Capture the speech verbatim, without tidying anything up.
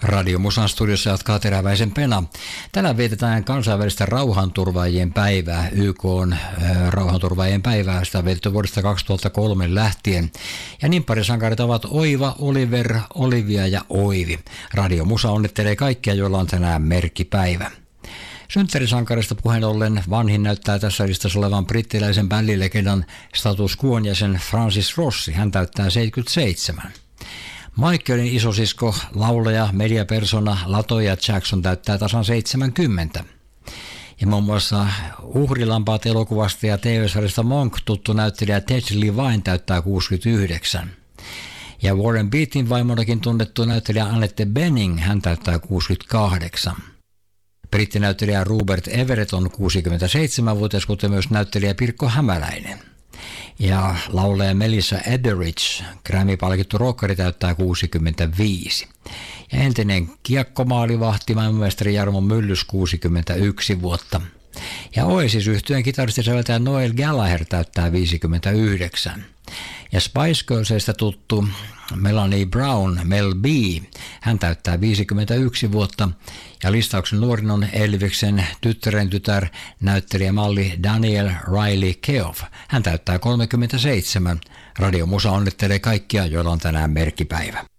Radio Musan studiossa jatkaa Teräväisen Pena. Tänään vietetään kansainvälistä rauhanturvaajien päivää, Y K:n äh, rauhanturvaajien päivää. Sitä on vietetty vuodesta kaksituhattakolme lähtien. Ja nimpparisankarit ovat Oiva, Oliver, Olivia ja Oivi. Radio Musa onnittelee kaikkia, joilla on tänään merkkipäivä. Synttärisankarista puheen ollen vanhin näyttää tässä listassa olevan brittiläisen bändilegendan Status Quon jäsen Francis Rossi. Hän täyttää seitsemänkymmentäseitsemän. Michaelin isosisko, laulaja, mediapersona Latoya Jackson täyttää tasan seitsemänkymmentä. Ja muun muassa Uhrilampaat elokuvasta ja T V-sarjasta Monk tuttu näyttelijä Ted Levine täyttää kuusikymmentäyhdeksän. Ja Warren Beatin vaimonakin tunnettu näyttelijä Annette Bening, hän täyttää kuusikymmentäkahdeksan. Brittinäyttelijä Rupert Everett on kuusikymmentäseitsemänvuotias, kuten myös näyttelijä Pirkko Hämäläinen. Ja laulaja Melissa Etheridge, Grammy-palkittu rockeri, täyttää kuusikymmentäviisi. Ja entinen kiekkomaalivahti, maailmanmestari Jarmo Myllys, kuusikymmentäyksi vuotta. Ja Oasis-yhtyeen kitaristisäveltäjä Noel Gallagher täyttää viisikymmentäyhdeksän. Ja Spice Girlsista tuttu Melanie Brown, Mel B, hän täyttää viisikymmentäyksi vuotta. Ja listauksen nuorin on Elviksen tyttären tytär, näyttelijämalli Daniel Riley Keough. Hän täyttää kolmekymmentäseitsemän. Radio Musa onnittelee kaikkia, joilla on tänään merkkipäivä.